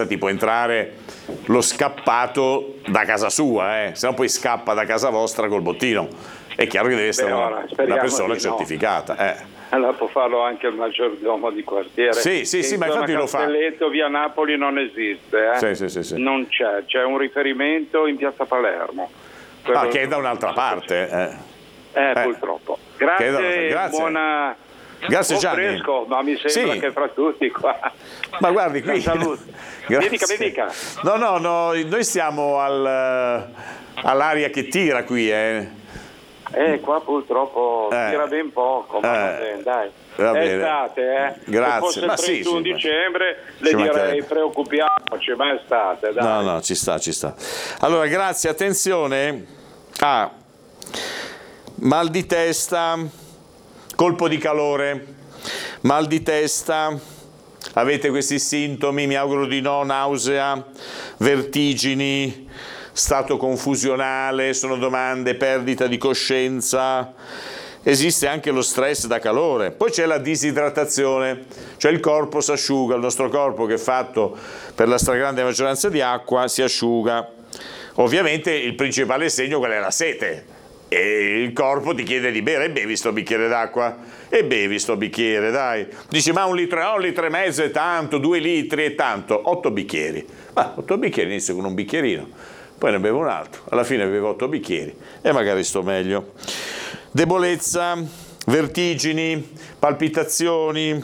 ti può entrare lo scappato da casa sua, se no poi scappa da casa vostra col bottino. È chiaro che deve essere una persona certificata. Allora può farlo anche il maggiordomo di quartiere. Sì, ma infatti lo fa. Castelletto, via Napoli non esiste. Sì. Non c'è un riferimento in piazza Palermo. Che è da un'altra parte. Purtroppo. Grazie. Buona. Grazie Gianni. Fresco, ma mi sembra che fra tutti qua. Ma guardi qui. Mi dica. No, noi siamo all'aria che tira qui, Qua purtroppo tira ben poco, ma dai. È estate, Grazie. Se fosse il 31 dicembre le direi preoccupiamoci, ma è estate, dai. No, ci sta. Allora, grazie, attenzione. Mal di testa, colpo di calore, mal di testa, avete questi sintomi, mi auguro di no, nausea, vertigini, stato confusionale, sono domande, perdita di coscienza, esiste anche lo stress da calore, poi c'è la disidratazione, cioè il corpo si asciuga, il nostro corpo che è fatto per la stragrande maggioranza di acqua si asciuga, ovviamente il principale segno qual è la sete e il corpo ti chiede di bere e bevi sto bicchiere d'acqua e bevi sto bicchiere, dai, dici ma un litro e mezzo è tanto, 2 litri è tanto, 8 bicchieri, ma 8 bicchieri inizio con un bicchierino, poi ne bevo un altro, alla fine bevo 8 bicchieri e magari sto meglio. Debolezza, vertigini, palpitazioni,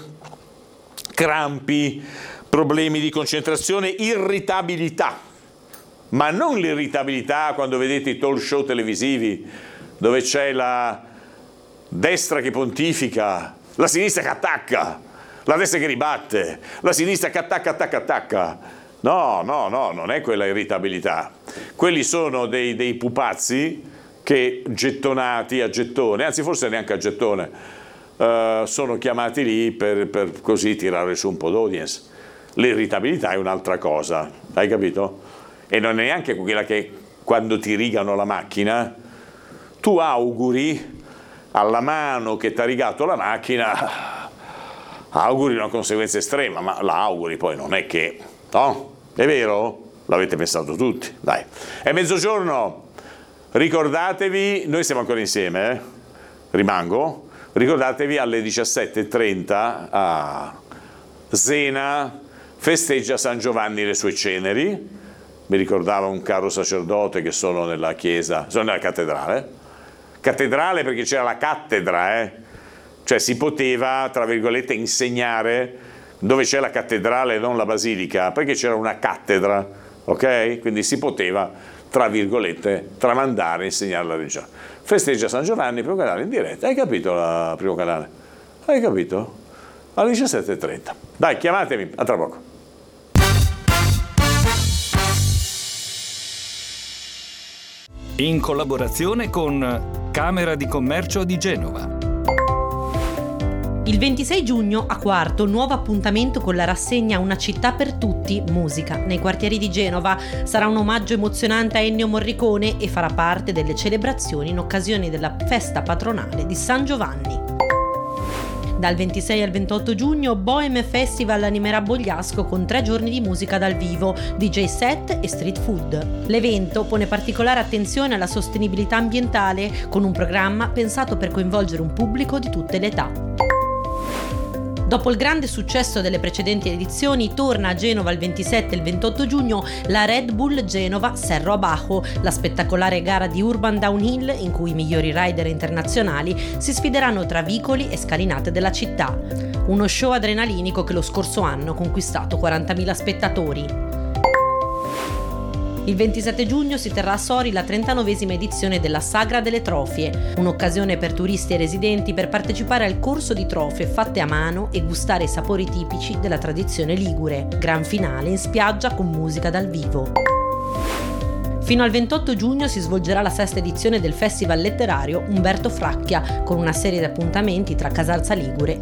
crampi, problemi di concentrazione, irritabilità, ma non l'irritabilità quando vedete i talk show televisivi dove c'è la destra che pontifica, la sinistra che attacca, la destra che ribatte, la sinistra che attacca. No, non è quella irritabilità. Quelli sono dei pupazzi che gettonati a gettone, anzi forse neanche a gettone, sono chiamati lì per così tirare su un po' d'audience. L'irritabilità è un'altra cosa, hai capito? E non è neanche quella che quando ti rigano la macchina, tu auguri alla mano che ti ha rigato la macchina, auguri una conseguenza estrema, ma la auguri poi non è che, no? È vero? L'avete pensato tutti, dai. È mezzogiorno, ricordatevi, noi siamo ancora insieme, rimango, ricordatevi alle 17:30 a Zena festeggia San Giovanni le sue ceneri, mi ricordava un caro sacerdote che sono nella chiesa, sono nella cattedrale perché c'era la cattedra, cioè si poteva, tra virgolette, insegnare dove c'è la cattedrale e non la basilica, perché c'era una cattedra, ok? Quindi si poteva, tra virgolette, tramandare, insegnare la religione. Festeggia San Giovanni, primo canale in diretta, hai capito la primo canale? Hai capito? Alle 17:30. Dai, chiamatemi, a tra poco. In collaborazione con Camera di Commercio di Genova. Il 26 giugno a Quarto, nuovo appuntamento con la rassegna Una città per tutti, musica, nei quartieri di Genova. Sarà un omaggio emozionante a Ennio Morricone e farà parte delle celebrazioni in occasione della festa patronale di San Giovanni. Dal 26 al 28 giugno Bohème Festival animerà Bogliasco con 3 giorni di musica dal vivo, DJ set e street food. L'evento pone particolare attenzione alla sostenibilità ambientale con un programma pensato per coinvolgere un pubblico di tutte le età. Dopo il grande successo delle precedenti edizioni, torna a Genova il 27 e il 28 giugno la Red Bull Genova Cerro Abajo, la spettacolare gara di Urban Downhill in cui i migliori rider internazionali si sfideranno tra vicoli e scalinate della città. Uno show adrenalinico che lo scorso anno ha conquistato 40.000 spettatori. Il 27 giugno si terrà a Sori la 39esima edizione della Sagra delle Trofie, un'occasione per turisti e residenti per partecipare al corso di trofie fatte a mano e gustare i sapori tipici della tradizione ligure. Gran finale in spiaggia con musica dal vivo. Fino al 28 giugno si svolgerà la 6ª edizione del Festival letterario Umberto Fracchia, con una serie di appuntamenti tra Casalza Ligure